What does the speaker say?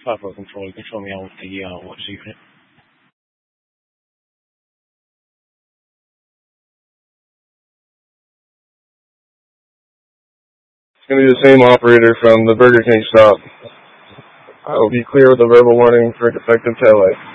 5-4 control. You can show me out with the watch unit. It's going to be the same operator from the Burger King stop. I will be clear with a verbal warning for defective taillight.